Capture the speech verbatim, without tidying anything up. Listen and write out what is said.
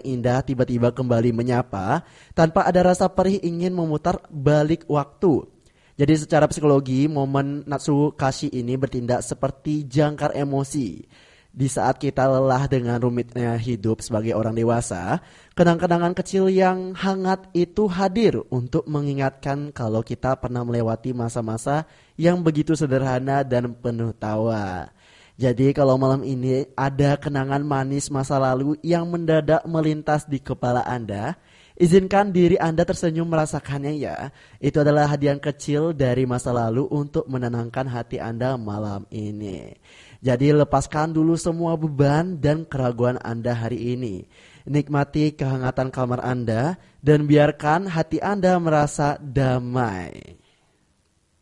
yang indah tiba-tiba kembali menyapa tanpa ada rasa perih ingin memutar balik waktu. Jadi secara psikologi, momen Natsukashi ini bertindak seperti jangkar emosi. Di saat kita lelah dengan rumitnya hidup sebagai orang dewasa, kenang-kenangan kecil yang hangat itu hadir untuk mengingatkan kalau kita pernah melewati masa-masa yang begitu sederhana dan penuh tawa. Jadi kalau malam ini ada kenangan manis masa lalu yang mendadak melintas di kepala Anda, izinkan diri Anda tersenyum merasakannya ya. Itu adalah hadiah kecil dari masa lalu untuk menenangkan hati Anda malam ini. Jadi lepaskan dulu semua beban dan keraguan Anda hari ini. Nikmati kehangatan kamar Anda dan biarkan hati Anda merasa damai.